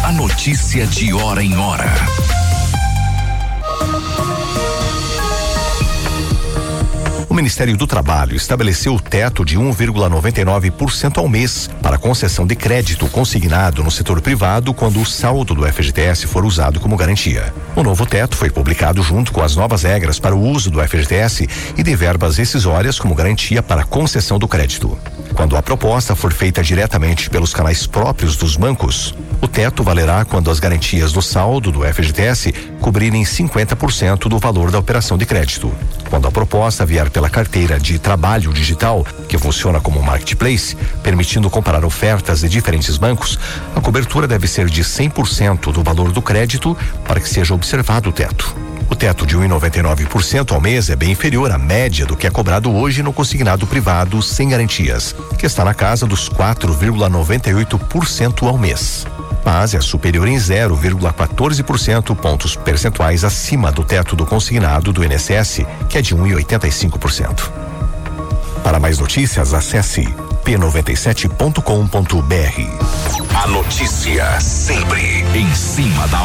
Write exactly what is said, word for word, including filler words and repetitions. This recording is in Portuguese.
A notícia de hora em hora. O Ministério do Trabalho estabeleceu o teto de um vírgula noventa e nove por cento ao mês para concessão de crédito consignado no setor privado quando o saldo do F G T S for usado como garantia. O novo teto foi publicado junto com as novas regras para o uso do F G T S e de verbas rescisórias como garantia para concessão do crédito. Quando a proposta for feita diretamente pelos canais próprios dos bancos, o teto valerá quando as garantias do saldo do F G T S cobrirem cinquenta por cento do valor da operação de crédito. Quando a proposta vier pela carteira de trabalho digital, que funciona como um marketplace, permitindo comparar ofertas de diferentes bancos, a cobertura deve ser de cem por cento do valor do crédito para que seja observado o teto. O teto de um vírgula noventa e nove por cento ao mês é bem inferior à média do que é cobrado hoje no consignado privado sem garantias, que está na casa dos quatro vírgula noventa e oito por cento ao mês. Mas é superior em zero vírgula quatorze por cento pontos percentuais acima do teto do consignado do I N S S, que é de um vírgula oitenta e cinco por cento. Para mais notícias, acesse p noventa e sete ponto com ponto b r. A notícia sempre em cima da